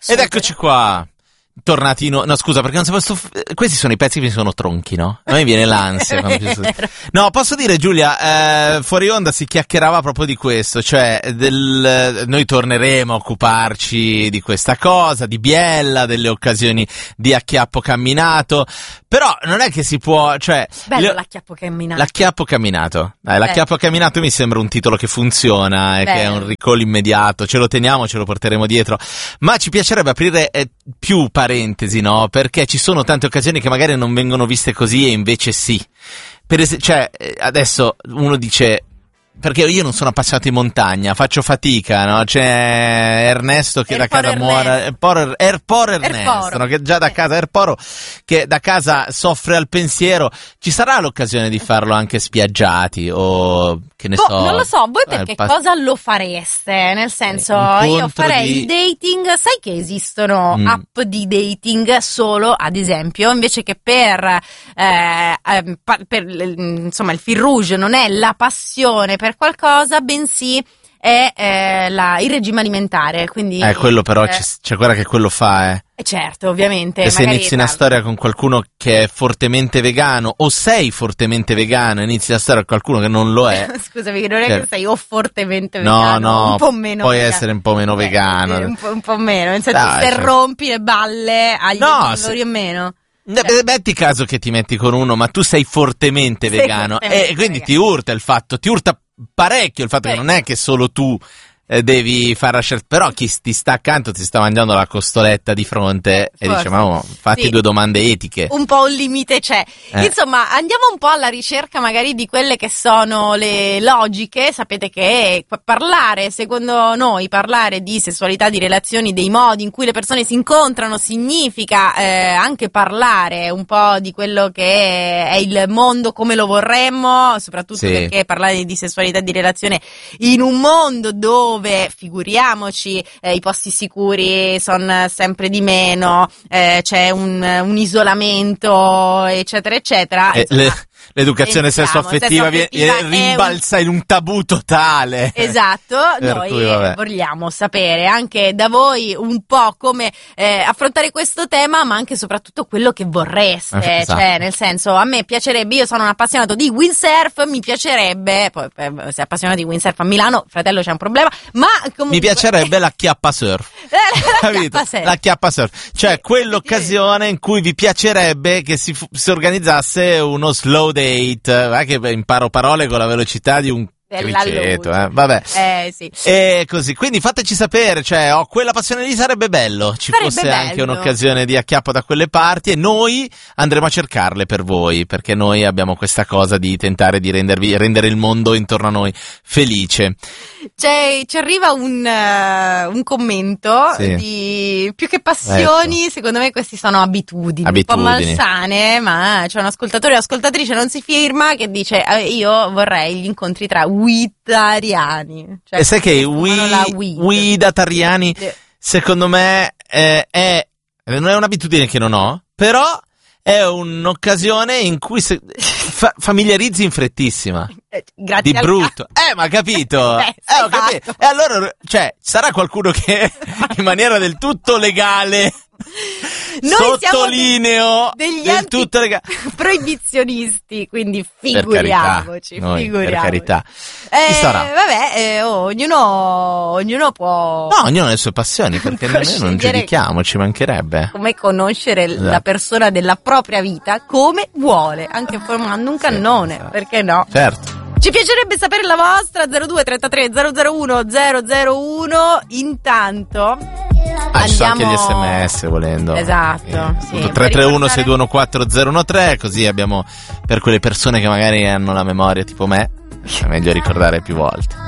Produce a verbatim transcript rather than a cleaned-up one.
Ed eccoci qua, tornati no, no scusa perché non sapevo sto... questi sono i pezzi che mi sono tronchi, no? A me viene l'ansia quando mi... No, posso dire Giulia, eh, fuori onda si chiacchierava proprio di questo, cioè del... noi torneremo a occuparci di questa cosa, di Biella, delle occasioni di acchiappo camminato, però non è che si può, cioè... Bello le... l'acchiappo camminato. L'acchiappo camminato, Dai, l'acchiappo camminato mi sembra un titolo che funziona e Bello. Che è un recall immediato, ce lo teniamo, ce lo porteremo dietro, ma ci piacerebbe aprire eh, più parentesi, no? Perché ci sono tante occasioni che magari non vengono viste così e invece sì. Per es- cioè, adesso uno dice... Perché io non sono appassionato di montagna, faccio fatica, no? C'è Ernesto che da casa muore, Erporo, Erporo Ernesto, no? Che già da casa, Erporo che da casa soffre al pensiero. Ci sarà l'occasione di farlo anche spiaggiati o che ne boh, so? Non lo so, voi per eh, che pa- cosa lo fareste? Nel senso, io farei di... il dating, sai che esistono mm. app di dating solo, ad esempio, invece che per, eh, eh, per insomma il fil rouge non è la passione per qualcosa, bensì è eh, la, il regime alimentare, quindi eh quello però eh, c'è, c'è guarda che quello fa eh eh certo, ovviamente, e se inizi una storia con qualcuno che è fortemente vegano o sei fortemente vegano e inizi la storia con qualcuno che non lo è scusami, non è cioè... che sei o fortemente no, vegano no, un po' meno puoi vegano. essere un po' meno vegano eh, un, po', un po' meno, nel senso Dai, se cioè... rompi le balle agli no, valori se... o meno. Cioè. Metti caso che ti metti con uno ma tu sei fortemente sei vegano fortemente e quindi vegano. ti urta il fatto, ti urta parecchio il fatto Beh. che non è che solo tu eh, devi fare la scelta, però chi ti sta accanto ti sta mangiando la costoletta di fronte e Forse. dice ma oh, fatti sì. due domande etiche. Un po' un limite c'è. Eh. Insomma, andiamo un po' alla ricerca magari di quelle che sono le logiche. Sapete che parlare, secondo noi, parlare di sessualità, di relazioni, dei modi in cui le persone si incontrano significa eh, anche parlare un po' di quello che è il mondo come lo vorremmo, soprattutto sì. perché parlare di sessualità, di relazione in un mondo dove figuriamoci eh, i posti sicuri sono sempre di meno, eh, c'è un, un isolamento eccetera eccetera. Eh, Insomma, le, l'educazione sessuaffettiva viene rimbalza un... in un tabù totale. Esatto, noi cui, vogliamo sapere anche da voi un po' come eh, affrontare questo tema, ma anche e soprattutto quello che vorreste, eh, esatto. Cioè nel senso, a me piacerebbe, io sono un appassionato di windsurf, mi piacerebbe, poi eh, sei appassionato di windsurf a Milano, fratello c'è un problema, ma comunque... Mi piacerebbe la chiappa surf. la, chiappa surf. la chiappa surf, cioè sì. quell'occasione in cui vi piacerebbe che si, si organizzasse uno slow date, va che imparo parole con la velocità di un criceto, eh. Vabbè. Eh, sì. E così, quindi fateci sapere, cioè, ho quella passione lì, sarebbe bello, ci sarebbe fosse bello. Anche un'occasione di acchiappo da quelle parti e noi andremo a cercarle per voi, perché noi abbiamo questa cosa di tentare di rendervi, rendere il mondo intorno a noi felice. C'è, ci arriva un, uh, un commento sì. di più che passioni, ecco. Secondo me questi sono abitudini, abitudini, un po' malsane, ma c'è un ascoltatore o ascoltatrice, non si firma, che dice eh, io vorrei gli incontri tra guidariani. Cioè, e sai che guidatariani secondo me è, è non è un'abitudine che non ho, però è un'occasione in cui se, fa, familiarizzi in frettissima. Grazie di brutto. Al... Eh, ma capito? eh, eh, ho capito. E allora, cioè, sarà qualcuno che in maniera del tutto legale noi sottolineo degli del tutto legale proibizionisti, quindi figuriamoci, per carità, figuriamoci. Per carità. Eh, Chi sarà? Vabbè, eh, oh, ognuno ognuno può No, ognuno ha le sue passioni, perché noi non giudichiamo, ci mancherebbe. Come conoscere esatto. la persona della propria vita come vuole, anche formando un cannone, sì, esatto. Perché no? Certo. Ci piacerebbe sapere la vostra, zero due trentatré zero zero uno zero zero uno. Intanto ah, andiamo... ci sono anche gli sms volendo. Esatto, eh, sì, tre tre uno sei due uno quattro zero uno tre, così abbiamo per quelle persone che magari hanno la memoria tipo me, è meglio ricordare più volte.